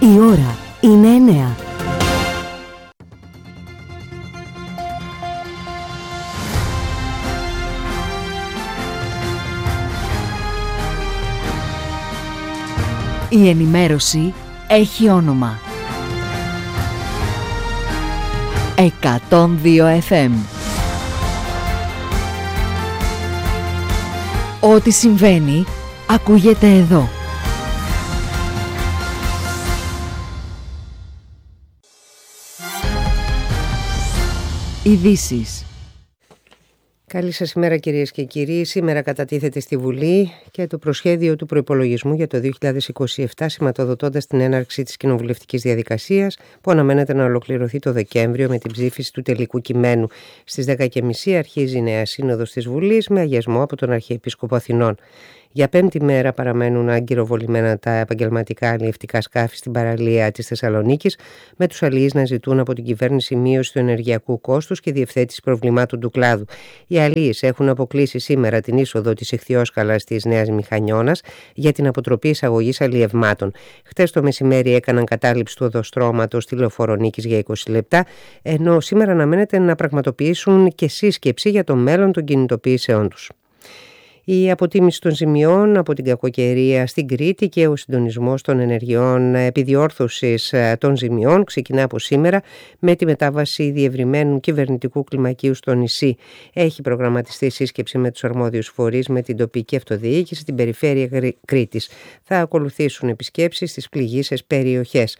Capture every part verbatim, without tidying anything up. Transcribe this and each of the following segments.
Η ώρα είναι εννέα. Η ενημέρωση έχει όνομα. εκατόν δύο εφ εμ. Ό,τι συμβαίνει, ακούγεται εδώ. Ειδήσεις. Καλή σας ημέρα κυρίες και κύριοι. Σήμερα κατατίθεται στη Βουλή και το προσχέδιο του προϋπολογισμού για το δύο χιλιάδες είκοσι επτά, σηματοδοτώντας την έναρξη της κοινοβουλευτικής διαδικασίας που αναμένεται να ολοκληρωθεί το Δεκέμβριο με την ψήφιση του τελικού κειμένου. Στις δέκα και μισή αρχίζει η νέα σύνοδος της Βουλής με αγιασμό από τον Αρχιεπίσκοπο Αθηνών. Για πέμπτη μέρα παραμένουν αγκυροβολημένα τα επαγγελματικά αλλιευτικά σκάφη στην παραλία της Θεσσαλονίκης, με τους αλλιείς να ζητούν από την κυβέρνηση μείωση του ενεργειακού κόστους και διευθέτηση προβλημάτων του κλάδου. Οι αλλιείς έχουν αποκλείσει σήμερα την είσοδο της Εχθιόσκαλας της Νέας Μηχανιώνας για την αποτροπή εισαγωγής αλλιευμάτων. Χτες το μεσημέρι έκαναν κατάληψη του οδοστρώματος στη Λεωφορονίκης για είκοσι λεπτά, ενώ σήμερα αναμένεται να πραγματοποιήσουν και σύσκεψη για το μέλλον των κινητοποιήσεών τους. Η αποτίμηση των ζημιών από την κακοκαιρία στην Κρήτη και ο συντονισμός των ενεργειών επιδιόρθωσης των ζημιών ξεκινά από σήμερα με τη μετάβαση διευρυμένου κυβερνητικού κλιμακίου στο νησί. Έχει προγραμματιστεί σύσκεψη με τους αρμόδιους φορείς, με την τοπική αυτοδιοίκηση, την περιφέρεια Κρήτης. Θα ακολουθήσουν επισκέψεις στις πληγείσες περιοχές.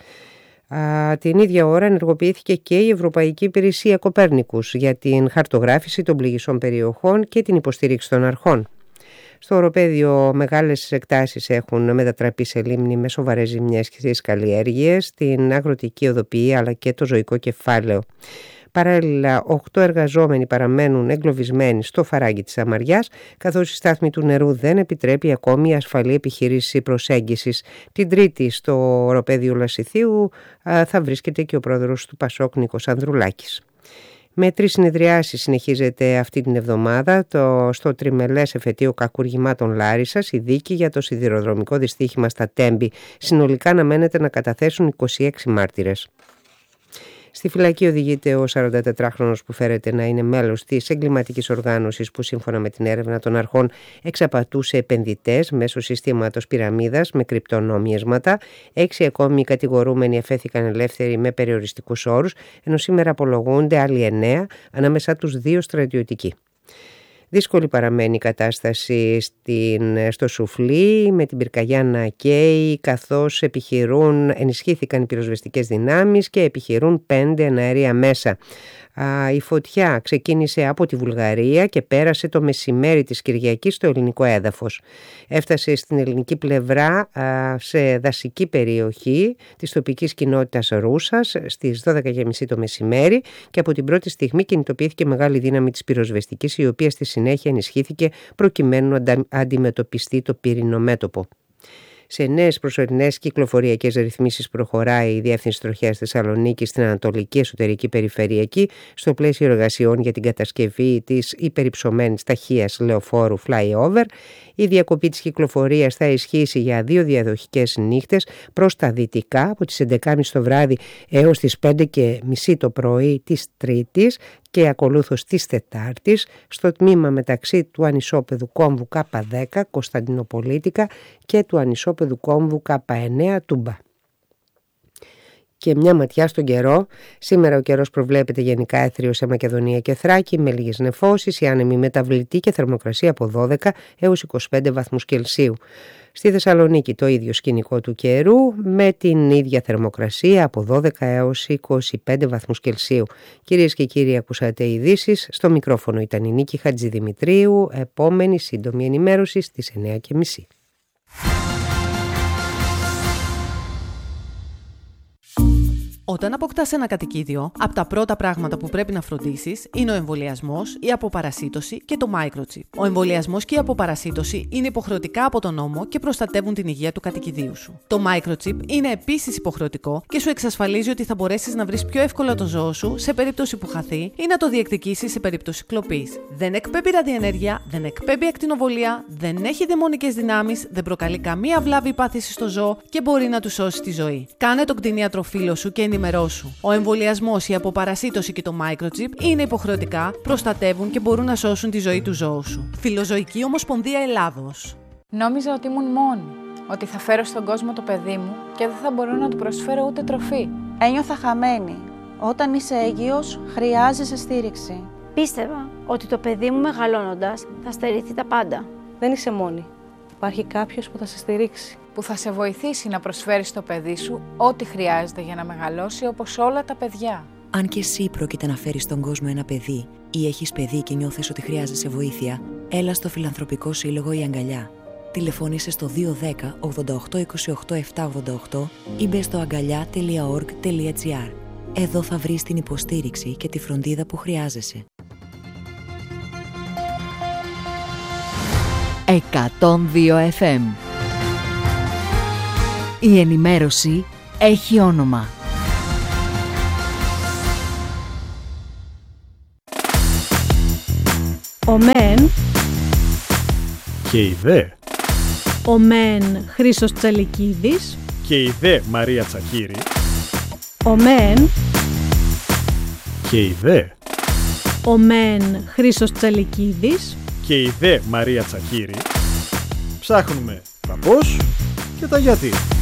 Α, την ίδια ώρα ενεργοποιήθηκε και η Ευρωπαϊκή Υπηρεσία Κοπέρνικους για την χαρτογράφηση των πληγισών περιοχών και την υποστήριξη των αρχών. Στο οροπέδιο μεγάλες εκτάσεις έχουν μετατραπεί σε λίμνη με σοβαρές ζημιές και στις καλλιέργειες, την αγροτική οδοποιή αλλά και το ζωικό κεφάλαιο. Παράλληλα, οκτώ εργαζόμενοι παραμένουν εγκλωβισμένοι στο φαράγγι της Αμαριάς, καθώς η στάθμη του νερού δεν επιτρέπει ακόμη ασφαλή επιχείρηση προσέγγισης. Την Τρίτη, στο οροπέδιο Λασιθίου, θα βρίσκεται και ο πρόεδρος του Πασόκ, Νίκος Ανδρουλάκης. Με τρεις συνεδριάσεις συνεχίζεται αυτή την εβδομάδα το, στο τριμελές εφετείο κακουργημάτων Λάρισσας η δίκη για το σιδηροδρομικό δυστύχημα στα Τέμπη. Συνολικά αναμένεται να καταθέσουν είκοσι έξι μάρτυρες. Στη φυλακή οδηγείται ο σαραντατετράχρονος που φέρεται να είναι μέλος της εγκληματικής οργάνωσης που σύμφωνα με την έρευνα των αρχών εξαπατούσε επενδυτές μέσω συστήματος πυραμίδας με κρυπτονόμιασματα. Έξι ακόμη κατηγορούμενοι αφέθηκαν ελεύθεροι με περιοριστικούς όρους, ενώ σήμερα απολογούνται άλλοι εννέα, ανάμεσά τους δύο στρατιωτικοί. Δύσκολη παραμένει η κατάσταση στην, στο Σουφλί με την πυρκαγιά να καίει, καθώς επιχειρούν, ενισχύθηκαν οι πυροσβεστικές δυνάμεις και επιχειρούν πέντε εναέρια μέσα. Α, η φωτιά ξεκίνησε από τη Βουλγαρία και πέρασε το μεσημέρι της Κυριακής στο ελληνικό έδαφος. Έφτασε στην ελληνική πλευρά α, σε δασική περιοχή της τοπικής κοινότητας Ρούσας στις δώδεκα και μισή το μεσημέρι και από την πρώτη στιγμή κινητοποιήθηκε μεγάλη δύναμη της πυροσβεστικής, η οποία στη συνέχεια ενισχύθηκε προκειμένου να αντιμετωπιστεί το πύρινο μέτωπο. Σε νέες προσωρινές κυκλοφοριακές ρυθμίσεις προχωράει η Διεύθυνση Τροχέας Θεσσαλονίκης στην Ανατολική Εσωτερική Περιφερειακή στο πλαίσιο εργασιών για την κατασκευή της υπερυψωμένης ταχείας λεωφόρου flyover. Η διακοπή της κυκλοφορίας θα ισχύσει για δύο διαδοχικές νύχτες προς τα δυτικά από τις έντεκα και μισή το βράδυ έως τις πέντε και μισή το πρωί της Τρίτης και ακολούθως της Τετάρτης στο τμήμα μεταξύ του ανισόπεδου κόμβου Κ δέκα Κωνσταντινοπολίτικα και του ανισόπεδου κόμβου Κ εννέα Τούμπα. Και μια ματιά στον καιρό. Σήμερα ο καιρός προβλέπεται γενικά έθριο σε Μακεδονία και Θράκη με λίγες νεφώσεις, η άνεμη μεταβλητή και θερμοκρασία από δώδεκα έως είκοσι πέντε βαθμούς Κελσίου. Στη Θεσσαλονίκη το ίδιο σκηνικό του καιρού με την ίδια θερμοκρασία από δώδεκα έως είκοσι πέντε βαθμούς Κελσίου. Κυρίες και κύριοι, ακούσατε ειδήσεις. Στο μικρόφωνο ήταν η Νίκη Χατζηδημητρίου. Επόμενη σύντομη ενημέρωση στις εννέα και μισή. Ο Όταν αποκτάς ένα κατοικίδιο, από τα πρώτα πράγματα που πρέπει να φροντίσεις είναι ο εμβολιασμός, η αποπαρασίτωση και το microchip. Ο εμβολιασμός και η αποπαρασίτωση είναι υποχρεωτικά από τον νόμο και προστατεύουν την υγεία του κατοικιδίου σου. Το microchip είναι επίσης υποχρεωτικό και σου εξασφαλίζει ότι θα μπορέσεις να βρεις πιο εύκολα το ζώο σου σε περίπτωση που χαθεί ή να το διεκδικήσεις σε περίπτωση κλοπής. Δεν εκπέμπει ραδιενέργεια, δεν εκπέμπει ακτινοβολία, δεν έχει δαιμονικές δυνάμεις, δεν προκαλεί καμία βλάβη ή πάθηση στο ζώο και μπορεί να του σώσει τη ζωή. Κάνε τον κτηνίατρο φίλο σου και ενημερώσου. Ο εμβολιασμός, η αποπαρασίτωση και το microchip είναι υποχρεωτικά, προστατεύουν και μπορούν να σώσουν τη ζωή του ζώου σου. Φιλοζωική Ομοσπονδία Ελλάδος. Νόμιζα ότι ήμουν μόνη, ότι θα φέρω στον κόσμο το παιδί μου και δεν θα μπορώ να του προσφέρω ούτε τροφή. Ένιωθα χαμένη. Όταν είσαι έγκυος, χρειάζεσαι στήριξη. Πίστευα ότι το παιδί μου μεγαλώνοντας θα στερηθεί τα πάντα. Δεν είσαι μόνη. Υπάρχει κάποιος που θα σε στηρίξει. Που θα σε βοηθήσει να προσφέρεις στο παιδί σου ό,τι χρειάζεται για να μεγαλώσει όπως όλα τα παιδιά. Αν και εσύ πρόκειται να φέρεις στον κόσμο ένα παιδί ή έχεις παιδί και νιώθεις ότι χρειάζεσαι βοήθεια, έλα στο Φιλανθρωπικό Σύλλογο Η Αγκαλιά. Τηλεφώνησε στο δύο ένα μηδέν ογδόντα οκτώ είκοσι οκτώ επτακόσια ογδόντα οκτώ ή μπες στο αγκαλιά τελεία org τελεία gr. Εδώ θα βρεις την υποστήριξη και τη φροντίδα που χρειάζεσαι. εκατόν δύο εφ εμ. Η ενημέρωση έχει όνομα. Ο μεν και η δε. Ο μεν Χρήστος Τσαλικίδης και η δε Μαρία Τσακύρη. Ο μεν και η δε. Ο μεν Χρήστος Τσαλικίδης και η δε Μαρία Τσακύρη. Ψάχνουμε τα πώς και τα γιατί.